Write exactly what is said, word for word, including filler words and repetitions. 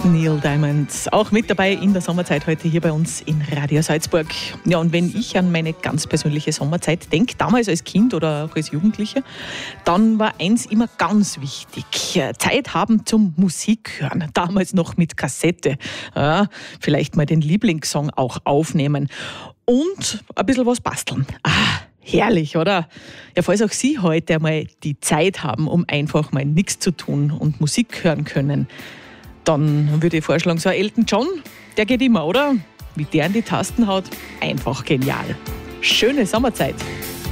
Neil Diamond, auch mit dabei in der Sommerzeit heute hier bei uns in Radio Salzburg. Ja, und wenn ich an meine ganz persönliche Sommerzeit denke, damals als Kind oder auch als Jugendlicher, dann war eins immer ganz wichtig: Zeit haben zum Musik hören. Damals noch mit Kassette. Ja, vielleicht mal den Lieblingssong auch aufnehmen und ein bisschen was basteln. Ah, herrlich, oder? Ja, falls auch Sie heute einmal die Zeit haben, um einfach mal nichts zu tun und Musik hören können, dann würde ich vorschlagen, so ein Elton John, der geht immer, oder? Wie der an die Tasten haut, einfach genial. Schöne Sommerzeit.